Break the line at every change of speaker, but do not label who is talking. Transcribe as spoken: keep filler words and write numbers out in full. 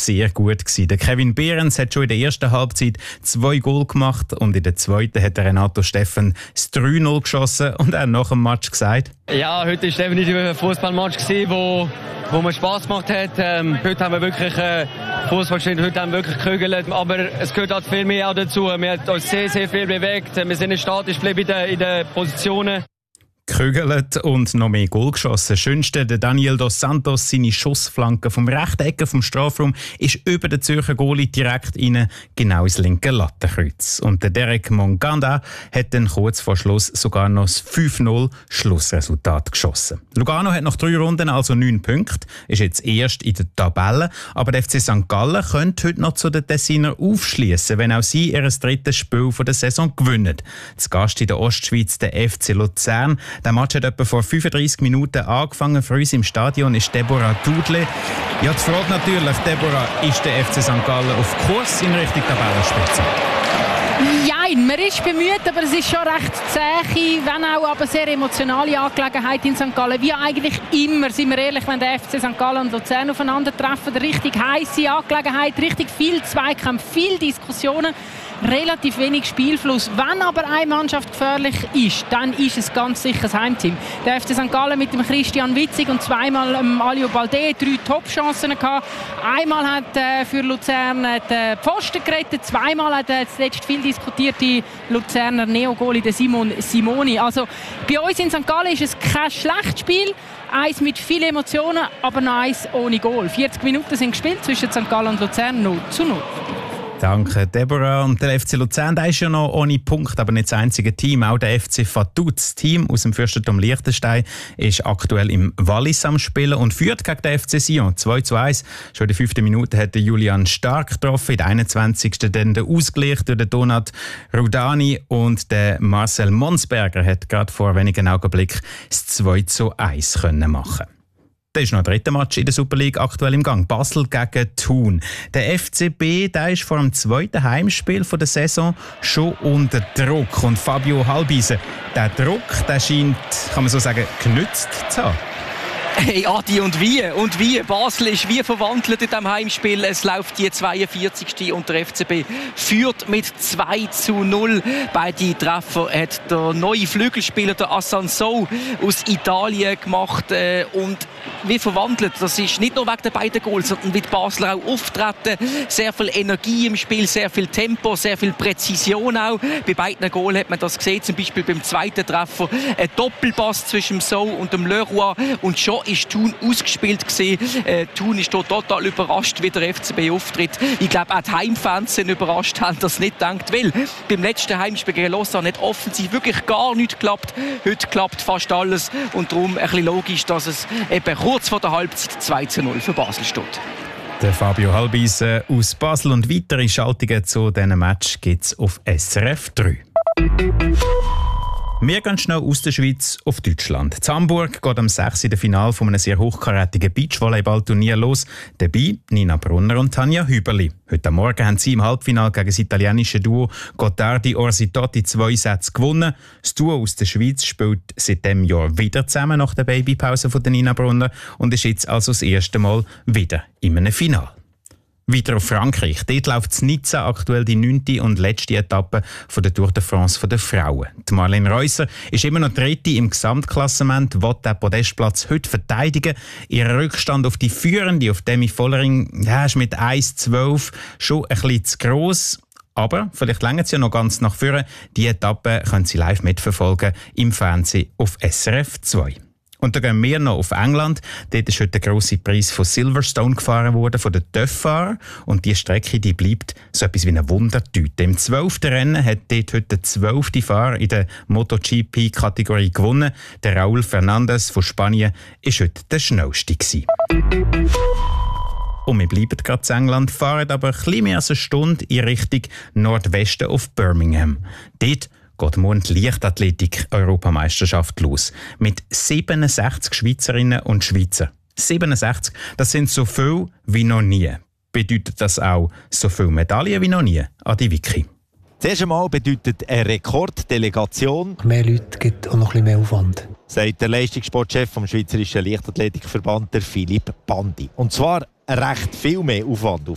sehr gut gewesen. Der Kevin Behrens hat schon in der ersten Halbzeit zwei Goal gemacht und in der zweiten hat der Renato Steffen das drei null geschossen und er nach dem Match gesagt:
Ja, heute war definitiv ein Fußballmatch, wo, wo mir Spass gemacht hat. Ähm, heute haben wir wirklich äh, Fußball gespielt, heute haben wir wirklich gekügelt. Aber es gehört halt viel mehr auch dazu. Wir haben uns sehr, sehr viel bewegt. Wir sind nicht statisch geblieben in den, in den Positionen.
Gekügelt und noch mehr Goal geschossen. Schönste, der Daniel dos Santos, seine Schussflanke vom rechten Ecke vom Strafraum ist über den Zürcher Goalie direkt rein, genau ins linke Lattenkreuz. Und der Derek Monganda hat dann kurz vor Schluss sogar noch das fünf null Schlussresultat geschossen. Lugano hat nach drei Runden also neun Punkte, ist jetzt erst in der Tabelle, aber der F C Sankt Gallen könnte heute noch zu den Tessiner aufschließen, wenn auch sie ihr drittes Spiel der Saison gewinnen. Zu Gast in der Ostschweiz der F C Luzern. Der Match hat etwa vor fünfunddreissig Minuten angefangen. Für uns im Stadion ist Deborah Dudle. Ja, die Frage natürlich, Deborah, ist der F C Sankt Gallen auf Kurs in Richtung Tabellenspitze?
Nein, man ist bemüht, aber es ist schon recht zäh, wenn auch aber sehr emotionale Angelegenheit in Sankt Gallen. Wie eigentlich immer, sind wir ehrlich, wenn der F C Sankt Gallen und Luzern aufeinandertreffen. Richtig heisse Angelegenheit, richtig viel Zweikampf, viel Diskussionen. Relativ wenig Spielfluss. Wenn aber eine Mannschaft gefährlich ist, dann ist es ganz sicher das Heimteam. Der F C Sankt Gallen mit dem Christian Witzig und zweimal ähm, Aliou Baldé drei Top-Chancen gehabt. Einmal hat äh, für Luzern den Pfosten gerettet, zweimal hat äh, zuletzt viel diskutierte Luzerner Neogoli, der Simon Simoni. Also bei uns in Sankt Gallen ist es kein schlechtes Spiel. Eins mit vielen Emotionen, aber noch eins ohne Goal. vierzig Minuten sind gespielt zwischen Sankt Gallen und Luzern, null zu null.
Danke, Deborah. Und der F C Luzern, der ist ja noch ohne Punkt, aber nicht das einzige Team. Auch der F C Vaduz, das Team aus dem Fürstentum Liechtenstein, ist aktuell im Wallis am Spielen und führt gegen den F C Sion zwei zu eins. Schon in der fünften Minute hat Julian Stark getroffen, in der einundzwanzigsten dann der Ausgleich durch den Donat Rudani und der Marcel Monsberger hat gerade vor wenigen Augenblicken das zwei zu eins können machen. Da ist noch ein dritter Match in der Super League aktuell im Gang. Basel gegen Thun. Der F C B, der ist vor dem zweiten Heimspiel der Saison schon unter Druck. Und Fabio Halbise, der Druck, der scheint, kann man so sagen, genützt zu haben.
Hey Adi, und wie? Und wie? Basel ist wie verwandelt in diesem Heimspiel. Es läuft die zweiundvierzigste und der F C B führt mit zwei zu null. Beide Treffer hat der neue Flügelspieler, der Asansou, aus Italien gemacht. Und wie verwandelt, das ist nicht nur wegen der beiden Goals, sondern wie die Basler auch auftreten. Sehr viel Energie im Spiel, sehr viel Tempo, sehr viel Präzision auch. Bei beiden Goals hat man das gesehen, zum Beispiel beim zweiten Treffer. Ein Doppelpass zwischen dem Sou und dem Leroy und schon ist Thun ausgespielt gewesen. Äh, Thun ist dort total überrascht, wie der F C B auftritt. Ich glaube, auch die Heimfans sind überrascht, haben das nicht gedacht, weil beim letzten Heimspiel gegen Lausanne hat offensiv wirklich gar nichts geklappt. Heute klappt fast alles und darum ein bisschen logisch, dass es eben kurz vor der Halbzeit zwei zu null für Basel steht.
Der Fabio Halbise aus Basel und weitere Schaltungen zu diesem Match gibt es auf S R F drei. Wir gehen schnell aus der Schweiz auf Deutschland. In Hamburg geht am sechs in der Finale von einem sehr hochkarätigen Beachvolleyball-Turnier los. Dabei Nina Brunner und Tanja Hüberli. Heute Morgen haben sie im Halbfinale gegen das italienische Duo Gottardi-Orsitotti zwei Sätze gewonnen. Das Duo aus der Schweiz spielt seit diesem Jahr wieder zusammen nach der Babypause von Nina Brunner und ist jetzt also das erste Mal wieder in einem Finale. Weiter auf Frankreich. Dort läuft in Nizza aktuell die neunte und letzte Etappe von der Tour de France der Frauen. Die Marlene Reusser ist immer noch dritte im Gesamtklassement, will den Podestplatz heute verteidigen. Ihr Rückstand auf die Führende, auf Demi Vollering, ja, ist mit eins zu zwölf schon ein bisschen zu gross. Aber vielleicht reicht es ja noch ganz nach vorne. Die Etappe können Sie live mitverfolgen im Fernsehen auf S R F zwei. Und dann gehen wir noch auf England. Dort ist heute der grosse Preis von Silverstone gefahren worden, von den T Ö F-Fahrern. Und diese Strecke die bleibt so etwas wie eine Wundertüte. Im zwölften Rennen hat dort heute der zwölfte Fahrer in der MotoGP-Kategorie gewonnen. Der Raúl Fernández von Spanien war heute der schnellste gewesen. Und wir bleiben gerade in England, fahren aber ein bisschen mehr als eine Stunde in Richtung Nordwesten auf Birmingham. Dort geht morgen die Leichtathletik-Europameisterschaft los. Mit siebenundsechzig Schweizerinnen und Schweizer. siebenundsechzig, das sind so viel wie noch nie. Bedeutet das auch so viele Medaillen wie noch nie? Adi Vicky.
Zuerst einmal bedeutet eine Rekorddelegation
mehr Leute gibt auch noch ein bisschen mehr Aufwand,
sagt der Leistungssportchef vom Schweizerischen Leichtathletikverband, der Philipp Bandi. Und zwar recht viel mehr Aufwand.